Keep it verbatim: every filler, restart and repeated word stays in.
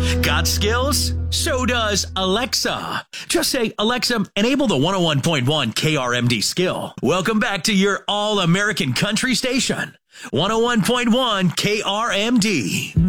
Got skills? So does Alexa. Just say, Alexa, enable the one oh one point one K R M D skill. Welcome back to your all-American country station. one oh one point one K R M D.